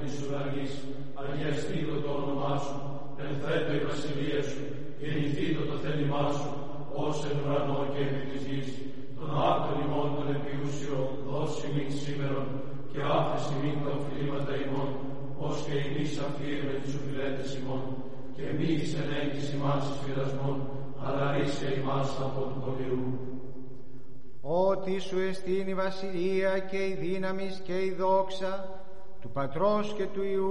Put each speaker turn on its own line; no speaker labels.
της ουρανής, αγιαστήτω το όνομά σου, ενθέτω η βασιλεία σου, γεννηθήτω το θέλημά σου, ως εν ουρανό και επί της γης. Τον άπτον ημών τον επιούσιο, δώσει μην σήμερον, και άφεση μην τα οφειλήματα ημών, ως και εμείς αφήρ με τους οφειλέτες ημών, και μη εις ενέγγις ημάς εις πειρασμών, αλλά ρίσε ημάς από του πονηρού.
Ότι σου εστίν η βασιλεία και η δύναμις και η δόξα του Πατρός και του Υιού